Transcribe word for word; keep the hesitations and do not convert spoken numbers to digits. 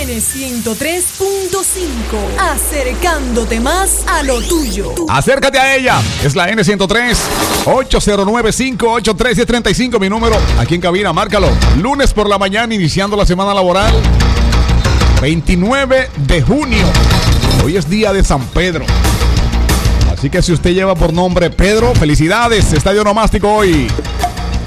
N ciento tres punto cinco, acercándote más a lo tuyo. Acércate a ella, es la N ciento tres, ocho cero nueve, cinco ocho tres, uno cero tres cinco, mi número aquí en cabina, márcalo. Lunes por la mañana, iniciando la semana laboral, veintinueve de junio. Hoy es día de San Pedro. Así que si usted lleva por nombre Pedro, felicidades, Estadio Nomástico hoy.